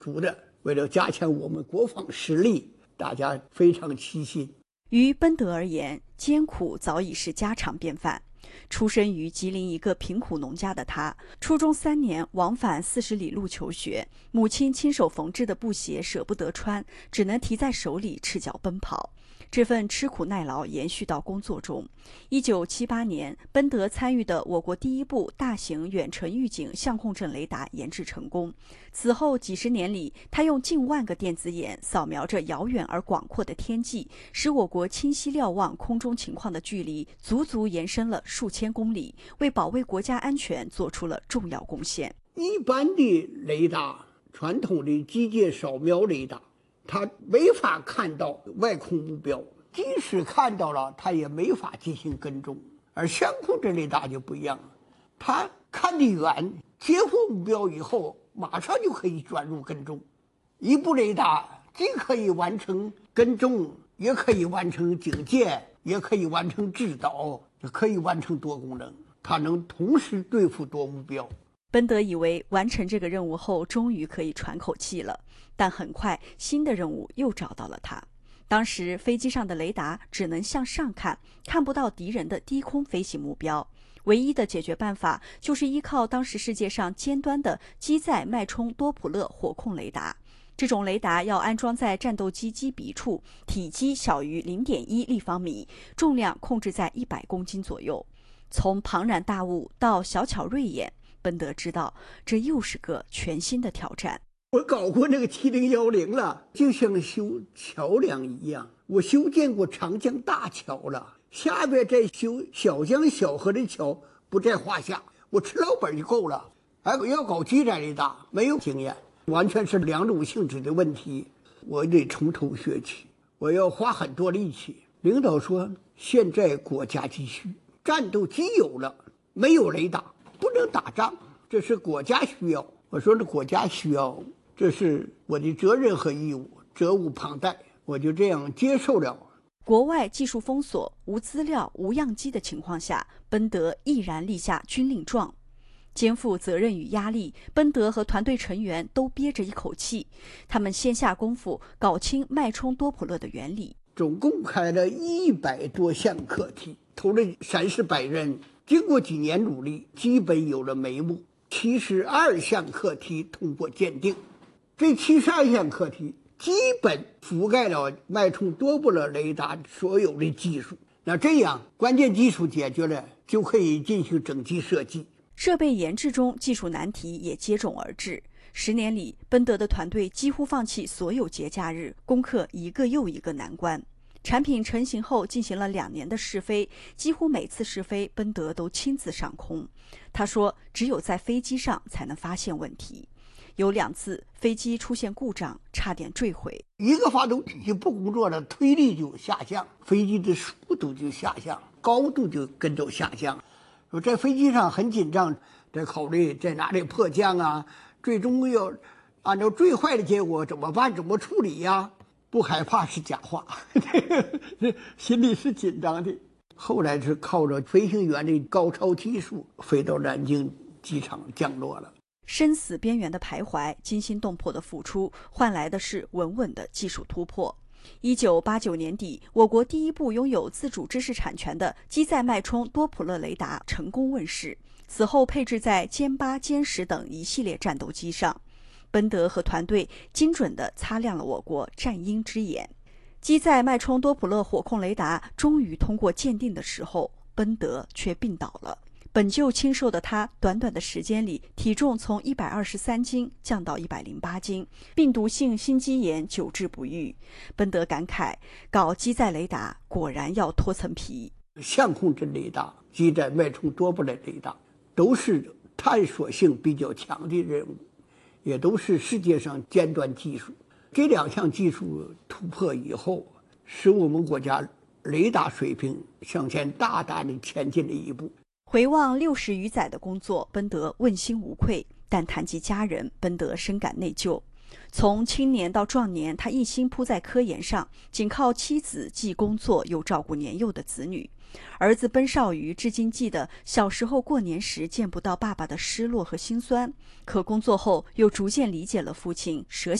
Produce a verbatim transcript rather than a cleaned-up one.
主的，为了加强我们国防实力，大家非常齐心。 于奔德而言，艰苦早已是家常便饭。出身于吉林一个贫苦农家的他，初中三年往返四十里路求学，母亲亲手缝制的布鞋舍不得穿，只能提在手里赤脚奔跑。这份吃苦耐劳延续到工作中。一九七八年，奔德参与的我国第一部大型远程预警相控阵雷达研制成功。此后几十年里，他用近万个电子眼扫描着遥远而广阔的天际，使我国清晰瞭望空中情况的距离足足延伸了数千公里，为保卫国家安全做出了重要贡献。 一般的雷达，传统的机械扫描雷达，它没法看到外空目标，即使看到了，它也没法进行跟踪。而相控阵雷达就不一样了，它看得远，接获目标以后，马上就可以转入跟踪。一部雷达既可以完成跟踪，也可以完成警戒，也可以完成制导，也可以完成多功能，它能同时对付多目标。 奔德以为完成这个任务后，终于可以喘口气了，但很快新的任务又找到了他。当时飞机上的雷达只能向上看，看不到敌人的低空飞行目标。唯一的解决办法就是依靠当时世界上尖端的机载脉冲多普勒火控雷达。这种雷达要安装在战斗机机鼻处，体积小于 零点一立方米，重量控制在一百公斤左右。从庞然大物到小巧锐眼，奔德知道这又是个全新的挑战。 我搞过那个七零一零了，就像修桥梁一样，我修建过长江大桥了，下边再修小江小河的桥不在话下，我吃老本就够了。还要搞机载雷达，没有经验，完全是两种性质的问题，我得从头学起，我要花很多力气。领导说，现在国家急需，战斗机有了，没有雷达不能打仗，这是国家需要。我说这国家需要，这是我的责任和义务，责无旁贷，我就这样接受了。 国外技术封锁、无资料、无样机的情况下，奔德毅然立下军令状。肩负责任与压力，奔德和团队成员都憋着一口气。他们先下功夫搞清脉冲多普勒的原理。 总共开了一百多项课题，投了三四百人，经过几年努力，基本有了眉目。七十二项课题通过鉴定，这七十二项课题基本覆盖了脉冲多普勒雷达所有的技术。那这样关键技术解决了，就可以进行整机设计。 设备研制中，技术难题也接踵而至。十年里，奔德的团队几乎放弃所有节假日，攻克一个又一个难关。产品成型后，进行了两年的试飞，几乎每次试飞，奔德都亲自上空。他说，只有在飞机上才能发现问题。有两次飞机出现故障，差点坠毁。 一个发动机不工作了，推力就下降，飞机的速度就下降，高度就跟着下降。我在飞机上很紧张，在考虑在哪里迫降啊，最终要按照最坏的结果怎么办，怎么处理呀？不害怕是假话，心里是紧张的。后来是靠着飞行员的高超技术，飞到南京机场降落了。 生死边缘的徘徊，惊心动魄的付出，换来的是稳稳的技术突破。一九八九年底，我国第一部拥有自主知识产权的机载脉冲多普勒雷达成功问世，此后配置在歼八、歼十等一系列战斗机上。奔德和团队精准地擦亮了我国战鹰之眼。机载脉冲多普勒火控雷达终于通过鉴定的时候，奔德却病倒了。本就清瘦的他，短短的时间里，体重从一百二十三斤降到一百零八斤，病毒性心肌炎久治不愈。奔德感慨，搞机载雷达果然要脱层皮。 相控阵雷达、机载脉冲多普勒雷达都是探索性比较强的任务，也都是世界上尖端技术。这两项技术突破以后，使我们国家雷达水平向前大大的前进了一步。 回望六十余载的工作，奔德问心无愧，但谈及家人，奔德深感内疚。 从青年到壮年，他一心扑在科研上，仅靠妻子既工作又照顾年幼的子女。儿子奔少瑜至今记得小时候过年时见不到爸爸的失落和心酸，可工作后又逐渐理解了父亲舍